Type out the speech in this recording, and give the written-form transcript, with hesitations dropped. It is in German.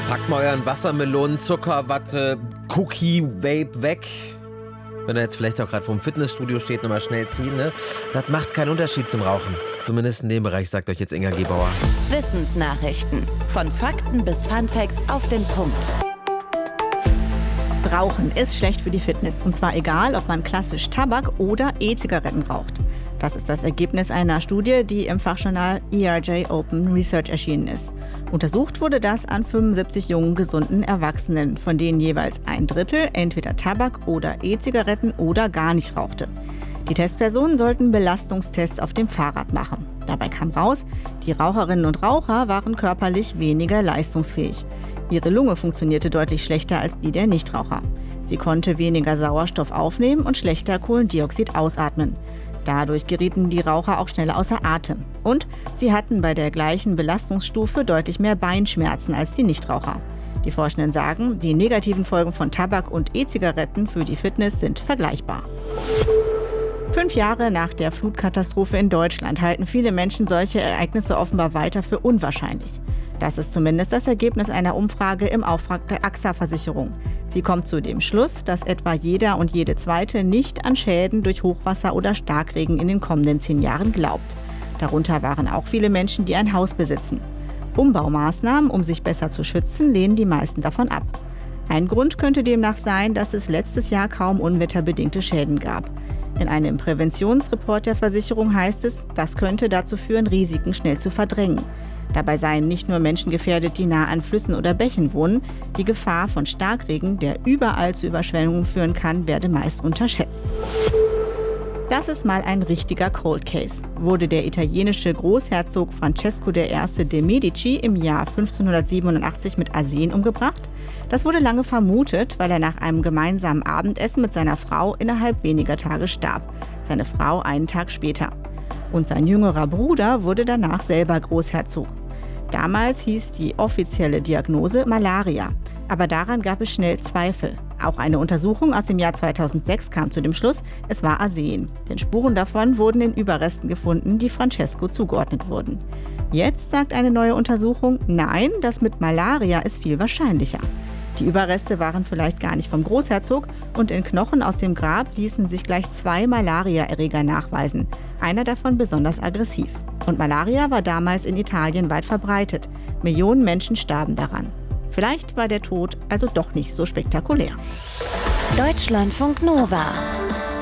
Packt mal euren Wassermelonen, Zucker, Watte, Cookie, Vape weg. Wenn er jetzt vielleicht auch gerade vorm Fitnessstudio steht, nochmal schnell ziehen, ne? Das macht keinen Unterschied zum Rauchen. Zumindest in dem Bereich, sagt euch jetzt Inga Gebauer. Wissensnachrichten. Von Fakten bis Funfacts auf den Punkt. Rauchen ist schlecht für die Fitness. Und zwar egal, ob man klassisch Tabak oder E-Zigaretten raucht. Das ist das Ergebnis einer Studie, die im Fachjournal ERJ Open Research erschienen ist. Untersucht wurde das an 75 jungen, gesunden Erwachsenen, von denen jeweils ein Drittel entweder Tabak oder E-Zigaretten oder gar nicht rauchte. Die Testpersonen sollten Belastungstests auf dem Fahrrad machen. Dabei kam raus, die Raucherinnen und Raucher waren körperlich weniger leistungsfähig. Ihre Lunge funktionierte deutlich schlechter als die der Nichtraucher. Sie konnte weniger Sauerstoff aufnehmen und schlechter Kohlendioxid ausatmen. Dadurch gerieten die Raucher auch schneller außer Atem. Und sie hatten bei der gleichen Belastungsstufe deutlich mehr Beinschmerzen als die Nichtraucher. Die Forschenden sagen, die negativen Folgen von Tabak und E-Zigaretten für die Fitness sind vergleichbar. 5 Jahre nach der Flutkatastrophe in Deutschland halten viele Menschen solche Ereignisse offenbar weiter für unwahrscheinlich. Das ist zumindest das Ergebnis einer Umfrage im Auftrag der AXA-Versicherung. Sie kommt zu dem Schluss, dass etwa jeder und jede Zweite nicht an Schäden durch Hochwasser oder Starkregen in den kommenden 10 Jahren glaubt. Darunter waren auch viele Menschen, die ein Haus besitzen. Umbaumaßnahmen, um sich besser zu schützen, lehnen die meisten davon ab. Ein Grund könnte demnach sein, dass es letztes Jahr kaum unwetterbedingte Schäden gab. In einem Präventionsreport der Versicherung heißt es, das könnte dazu führen, Risiken schnell zu verdrängen. Dabei seien nicht nur Menschen gefährdet, die nah an Flüssen oder Bächen wohnen. Die Gefahr von Starkregen, der überall zu Überschwemmungen führen kann, werde meist unterschätzt. Das ist mal ein richtiger Cold Case. Wurde der italienische Großherzog Francesco I. de' Medici im Jahr 1587 mit Arsen umgebracht? Das wurde lange vermutet, weil er nach einem gemeinsamen Abendessen mit seiner Frau innerhalb weniger Tage starb. Seine Frau einen Tag später. Und sein jüngerer Bruder wurde danach selber Großherzog. Damals hieß die offizielle Diagnose Malaria. Aber daran gab es schnell Zweifel. Auch eine Untersuchung aus dem Jahr 2006 kam zu dem Schluss, es war Arsen. Denn Spuren davon wurden in Überresten gefunden, die Francesco zugeordnet wurden. Jetzt sagt eine neue Untersuchung, nein, das mit Malaria ist viel wahrscheinlicher. Die Überreste waren vielleicht gar nicht vom Großherzog und in Knochen aus dem Grab ließen sich gleich 2 Malariaerreger nachweisen. Einer davon besonders aggressiv. Und Malaria war damals in Italien weit verbreitet. Millionen Menschen starben daran. Vielleicht war der Tod also doch nicht so spektakulär. Deutschlandfunk Nova